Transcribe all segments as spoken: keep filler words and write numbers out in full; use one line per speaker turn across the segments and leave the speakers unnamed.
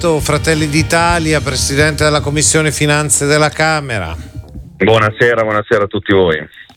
Fratelli d'Italia, Presidente della Commissione Finanze della Camera.
Buonasera, buonasera a tutti voi.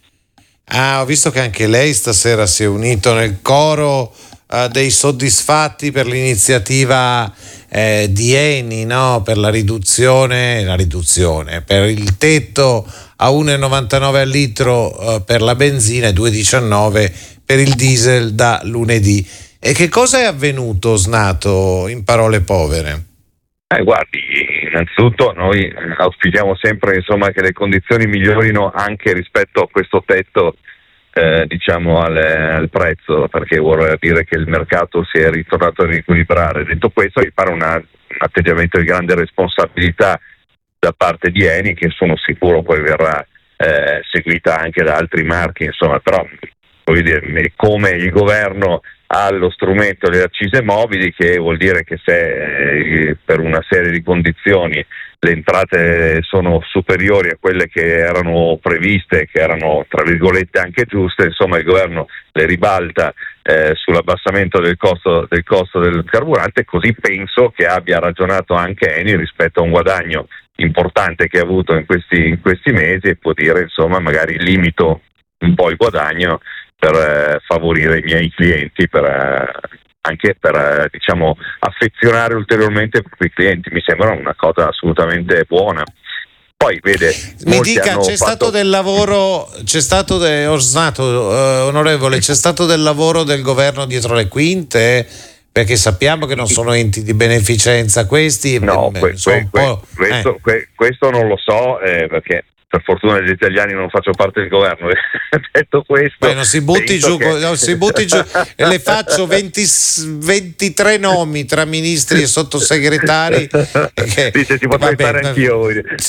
Ah, ho visto che anche lei stasera si è unito nel coro uh, dei soddisfatti per l'iniziativa eh, di Eni, no? Per la riduzione, la riduzione, per il tetto a uno virgola novantanove al litro uh, per la benzina e due virgola diciannove per il diesel da lunedì. E che cosa è avvenuto, Snato, in parole povere?
Eh, guardi, innanzitutto noi auspichiamo sempre insomma che le condizioni migliorino anche rispetto a questo tetto, eh, diciamo al, al prezzo, perché vuol dire che il mercato si è ritornato a riequilibrare. Detto questo, mi pare una, un atteggiamento di grande responsabilità da parte di Eni, che sono sicuro poi verrà eh, seguita anche da altri marchi, insomma, però voglio dire, come il governo ha lo strumento delle accise mobili, che vuol dire che se eh, per una serie di condizioni le entrate sono superiori a quelle che erano previste, che erano tra virgolette anche giuste, insomma il governo le ribalta eh, sull'abbassamento del costo, del costo del carburante. Così penso che abbia ragionato anche Eni rispetto a un guadagno importante che ha avuto in questi, in questi mesi, e può dire insomma magari limito un po' il guadagno per eh, favorire i miei clienti, per, eh, anche per eh, diciamo affezionare ulteriormente i propri clienti. Mi sembra una cosa assolutamente buona. Poi vede,
mi dica, c'è
fatto...
stato del lavoro, c'è stato de, Osnato, eh, onorevole, c'è stato del lavoro del governo dietro le quinte? Perché sappiamo che non sono enti di beneficenza questi.
No,
beh,
que, que, que, questo,
eh.
que, questo non lo so, eh, perché per fortuna degli italiani non faccio parte del governo. Detto questo,
beh, non si butti giù, che... non si butti giù. E le faccio venti, ventitré nomi tra ministri e sottosegretari. Che,
dice ci potrei fare anch'io.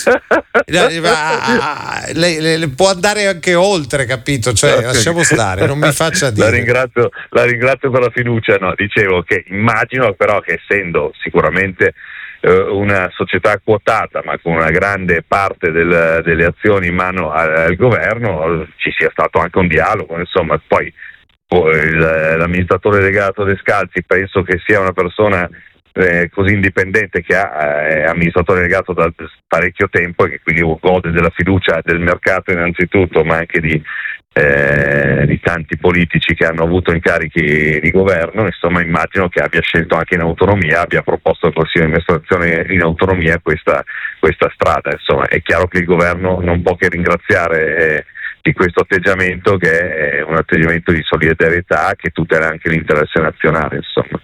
Lei, le, le può andare anche oltre, capito? Cioè, lasciamo stare, non mi faccia dire.
La ringrazio, la ringrazio per la fiducia. No, dicevo che immagino però che, essendo sicuramente una società quotata ma con una grande parte del, delle azioni in mano al, al governo, ci sia stato anche un dialogo, insomma. Poi il, l'amministratore delegato Descalzi penso che sia una persona eh, così indipendente, che ha, è amministratore delegato da parecchio tempo, e che quindi gode della fiducia del mercato innanzitutto, ma anche di Eh, di tanti politici che hanno avuto incarichi di governo. Insomma, immagino che abbia scelto anche in autonomia, abbia proposto al Consiglio di amministrazione in autonomia questa, questa strada. Insomma, è chiaro che il governo non può che ringraziare eh, di questo atteggiamento, che è un atteggiamento di solidarietà che tutela anche l'interesse nazionale, insomma.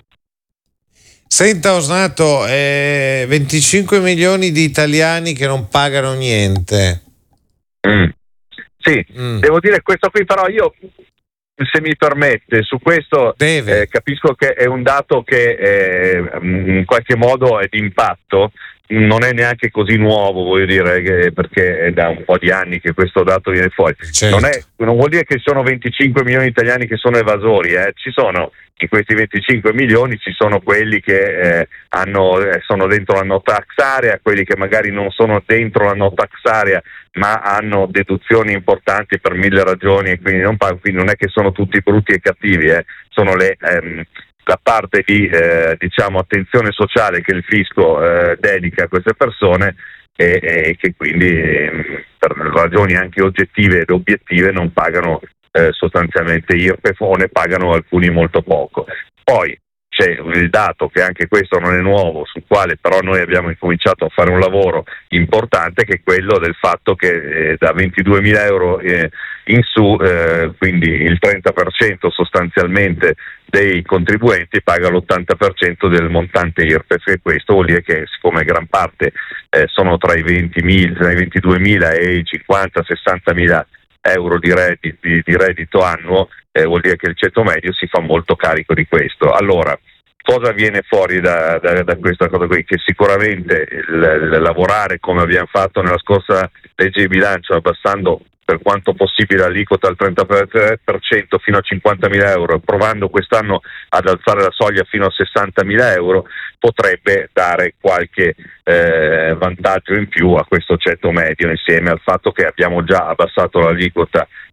Senta Osnato, eh, venticinque milioni di italiani che non pagano niente.
Mm. Sì, mm. devo dire questo qui, però io, se mi permette, su questo eh, capisco che è un dato che eh, in qualche modo è di impatto, non è neanche così nuovo, voglio dire, che, perché è da un po' di anni che questo dato viene fuori.
Certo.
Non, è, non vuol dire che ci sono venticinque milioni di italiani che sono evasori, eh. Ci sono, in questi venticinque milioni ci sono quelli che eh, hanno, eh, sono dentro la no tax area, quelli che magari non sono dentro la no tax area ma hanno deduzioni importanti per mille ragioni, e quindi non, quindi non è che sono tutti brutti e cattivi, eh. Sono le ehm, la parte di eh, diciamo attenzione sociale che il fisco eh, dedica a queste persone, e, e che quindi eh, per ragioni anche oggettive ed obiettive non pagano eh, sostanzialmente I R P E F, o ne pagano alcuni molto poco. Poi c'è il dato, che anche questo non è nuovo, sul quale però noi abbiamo incominciato a fare un lavoro importante, che è quello del fatto che eh, da ventiduemila euro eh, in su, eh, quindi il trenta per cento sostanzialmente dei contribuenti paga l'ottanta per cento del montante I R P E F, e questo vuol dire che, siccome gran parte eh, sono tra i ventimila, tra i ventiduemila e i cinquanta sessantamila euro di reddito, di, di reddito annuo, eh, vuol dire che il ceto medio si fa molto carico di questo. Allora, cosa viene fuori da, da, da questa cosa qui? Che sicuramente il, il lavorare come abbiamo fatto nella scorsa legge di bilancio, abbassando per quanto possibile l'aliquota al trenta per cento fino a cinquantamila euro, provando quest'anno ad alzare la soglia fino a sessantamila euro, potrebbe dare qualche eh, vantaggio in più a questo ceto medio, insieme al fatto che abbiamo già abbassato l'aliquota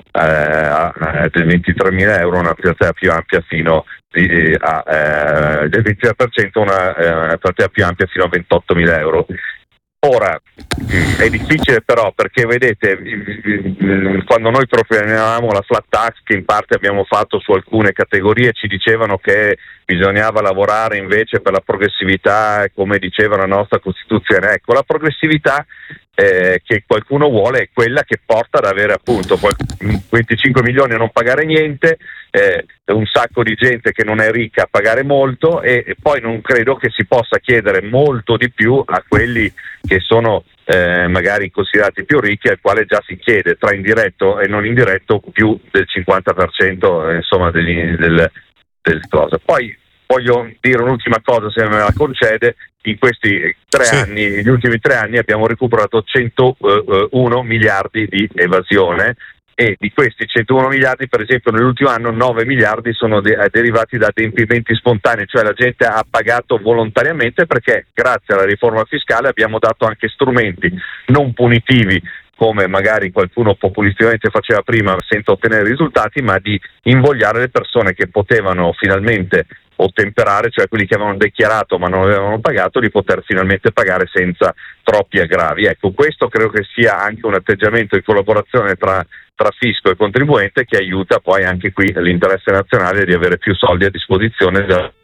eh, del ventitremila euro, una platea più ampia fino di, a, eh, del ventitré per cento, una eh, platea più ampia fino a ventottomila euro. Ora è difficile però, perché vedete, quando noi proponevamo la flat tax, che in parte abbiamo fatto su alcune categorie, ci dicevano che bisognava lavorare invece per la progressività, come diceva la nostra Costituzione. Ecco, la progressività eh, che qualcuno vuole è quella che porta ad avere appunto venticinque milioni a non pagare niente, eh, un sacco di gente che non è ricca a pagare molto, e, e poi non credo che si possa chiedere molto di più a quelli che sono eh, magari considerati più ricchi, al quale già si chiede tra indiretto e non indiretto più del cinquanta per cento, eh, insomma degli, del, del cosa. Poi voglio dire un'ultima cosa, se me la concede. In questi tre sì. anni, negli ultimi tre anni abbiamo recuperato centouno miliardi di evasione, e di questi centouno miliardi, per esempio nell'ultimo anno nove miliardi sono de- derivati da adempimenti spontanei, cioè la gente ha pagato volontariamente, perché grazie alla riforma fiscale abbiamo dato anche strumenti non punitivi, come magari qualcuno populisticamente faceva prima senza ottenere risultati, ma di invogliare le persone che potevano finalmente ottemperare, cioè quelli che avevano dichiarato ma non avevano pagato, di poter finalmente pagare senza troppi aggravi. Ecco, questo credo che sia anche un atteggiamento di collaborazione tra, tra fisco e contribuente, che aiuta poi anche qui l'interesse nazionale di avere più soldi a disposizione.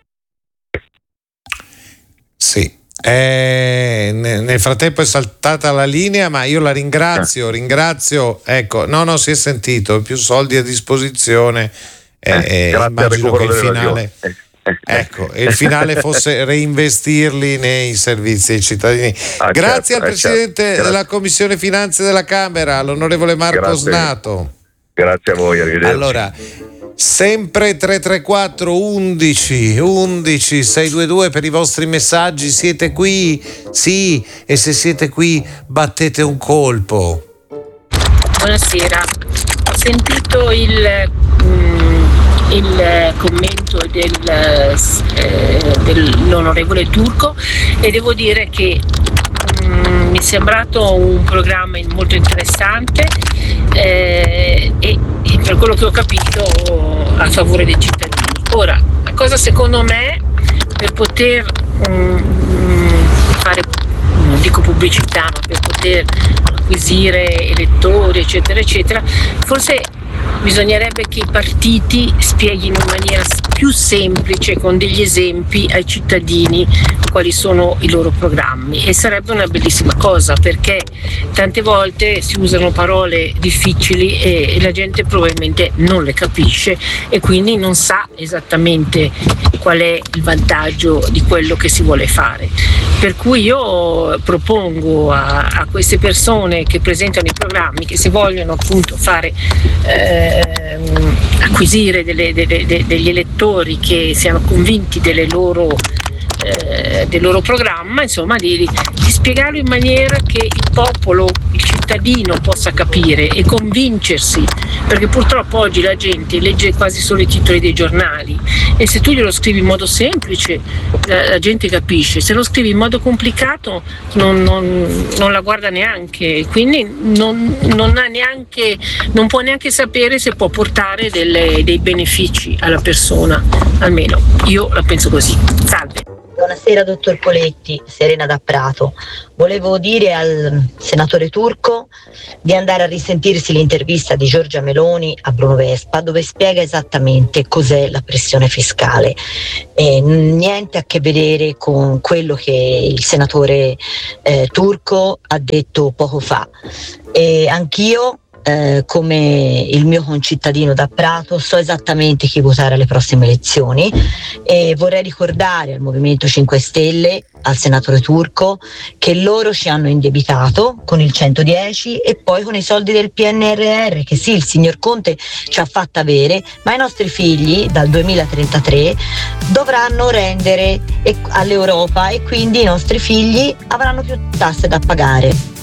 Sì. Eh, nel frattempo è saltata la linea, ma io la ringrazio, ringrazio, ecco, no, no, si è sentito, più soldi a disposizione, eh, eh, immagino che il finale, ecco, il finale fosse reinvestirli nei servizi ai cittadini. Ah, grazie certo, al Presidente certo. della Commissione Finanze della Camera, l'onorevole Marco grazie. Snato.
Grazie a voi, arrivederci.
Allora, sempre tre tre quattro undici undici sei due due per i vostri messaggi. Siete qui? Sì, e se siete qui battete un colpo.
Buonasera, ho sentito il, mm, il commento del, eh, dell'onorevole Turco, e devo dire che mm, mi è sembrato un programma molto interessante, eh, e, e per quello che ho capito a favore dei cittadini. Ora, la cosa secondo me, per poter um, fare, non dico pubblicità, ma per poter acquisire elettori eccetera eccetera, forse bisognerebbe che i partiti spieghino in maniera più semplice, con degli esempi, ai cittadini quali sono i loro programmi, e sarebbe una bellissima cosa, perché tante volte si usano parole difficili e la gente probabilmente non le capisce, e quindi non sa esattamente qual è il vantaggio di quello che si vuole fare. Per cui io propongo a, a queste persone che presentano i programmi, che si vogliono appunto fare eh, acquisire delle, delle, de, degli elettori che siano convinti delle loro eh, del loro programma, insomma di, di spiegarlo in maniera che il popolo, il cittadino possa capire e convincersi, perché purtroppo oggi la gente legge quasi solo i titoli dei giornali, e se tu glielo scrivi in modo semplice la, la gente capisce, se lo scrivi in modo complicato non, non, non la guarda neanche, quindi non, non ha neanche, non può neanche sapere se può portare delle, dei benefici alla persona, almeno io la penso così. Salve.
Buonasera dottor Poletti, Serena da Prato. Volevo dire al senatore Turco di andare a risentirsi l'intervista di Giorgia Meloni a Bruno Vespa, dove spiega esattamente cos'è la pressione fiscale. E niente a che vedere con quello che il senatore eh, Turco ha detto poco fa. E anch'io, Eh, come il mio concittadino da Prato, so esattamente chi votare alle prossime elezioni, e vorrei ricordare al Movimento cinque Stelle, al senatore Turco, che loro ci hanno indebitato con il centodieci e poi con i soldi del P N R R, che sì, il signor Conte ci ha fatto avere, ma i nostri figli dal duemilatrentatré dovranno rendere all'Europa, e quindi i nostri figli avranno più tasse da pagare.